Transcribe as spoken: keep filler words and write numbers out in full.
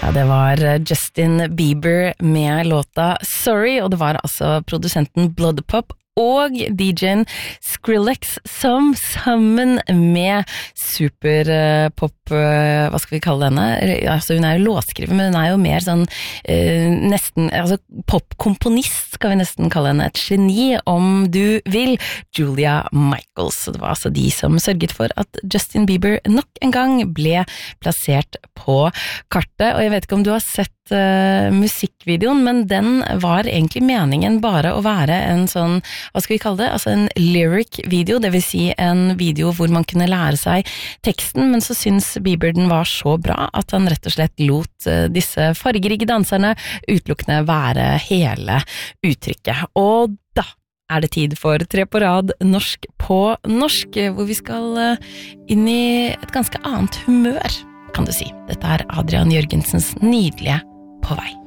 Ja, det var Justin Bieber med låta Sorry, og det var altså produsenten Bloodpop og D J-en Skrillex som sammen med superpop, hva skal vi kalle henne? Altså hun er jo låtskriver, men hun er jo mer sånn uh, nesten, altså popkomponist skal vi nesten kalle henne, et geni om du vil, Julia Michaels. Så det var altså de som sørget for at Justin Bieber nok en gang ble plassert på kartet, og jeg vet ikke om du har sett Uh, musikkvideoen, men den var egentlig meningen bare å være en sånn, hva skal vi kalle det, altså en lyric-video, det vil si en video hvor man kunne lære seg teksten, men så syns Bieber den var så bra at han rett og slett lot uh, disse fargerike danserne utelukkende være hele uttrykket. Og da er det tid for Tre på rad norsk på norsk, hvor vi skal uh, inn i et ganske annet humør, kan du si. Dette er Adrian Jørgensens nydelige På vei.